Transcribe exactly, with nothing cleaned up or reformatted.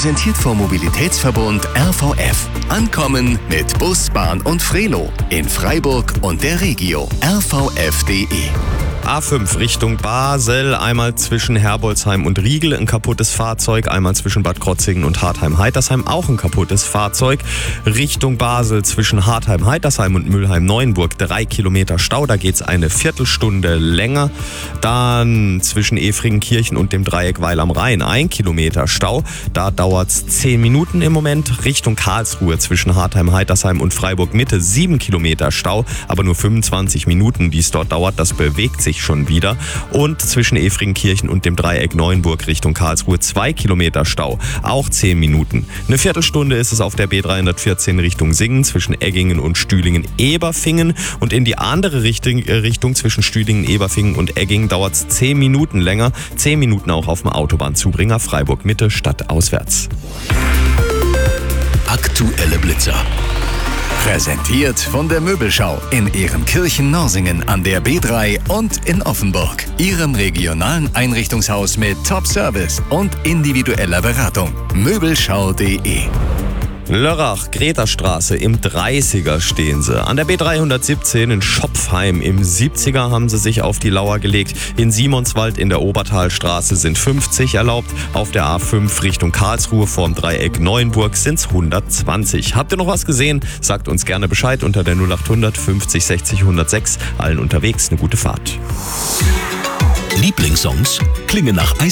Präsentiert vom Mobilitätsverbund R V F. Ankommen mit Bus, Bahn und Frelo. In Freiburg und der Regio. r v f punkt d e. A fünf Richtung Basel, einmal zwischen Herbolzheim und Riegel ein kaputtes Fahrzeug, einmal zwischen Bad Krotzingen und Hartheim-Heitersheim auch ein kaputtes Fahrzeug. Richtung Basel zwischen Hartheim-Heitersheim und Mülheim-Neuenburg drei Kilometer Stau, da geht's eine Viertelstunde länger. Dann zwischen Efringenkirchen und dem Dreieck Weil am Rhein ein Kilometer Stau, da dauert's zehn Minuten im Moment. Richtung Karlsruhe zwischen Hartheim-Heitersheim und Freiburg-Mitte sieben Kilometer Stau, aber nur fünfundzwanzig Minuten, die es dort dauert, das bewegt sich schon wieder. Und zwischen Efringenkirchen und dem Dreieck Neuenburg Richtung Karlsruhe zwei Kilometer Stau, auch zehn Minuten. Eine Viertelstunde ist es auf der B dreihundertvierzehn Richtung Singen zwischen Eggingen und Stühlingen-Eberfingen, und in die andere Richtung, Richtung zwischen Stühlingen, Eberfingen und Eggingen dauert es zehn Minuten länger. zehn Minuten auch auf dem Autobahnzubringer Freiburg-Mitte stadtauswärts. Aktuelle Blitzer. Präsentiert von der Möbelschau in Ehrenkirchen-Norsingen an der B drei und in Offenburg. Ihrem regionalen Einrichtungshaus mit Top-Service und individueller Beratung. Möbelschau punkt d e. Lörrach, Gretastraße, im dreißiger stehen sie. An der B dreihundertsiebzehn in Schopfheim im siebziger haben sie sich auf die Lauer gelegt. In Simonswald in der Obertalstraße sind fünfzig erlaubt. Auf der A fünf Richtung Karlsruhe vorm Dreieck Neuenburg sind es hundertzwanzig. Habt ihr noch was gesehen? Sagt uns gerne Bescheid unter der null acht hundert fünfzig sechzig hundertsechs. Allen unterwegs eine gute Fahrt. Lieblingssongs klingen nach Eis.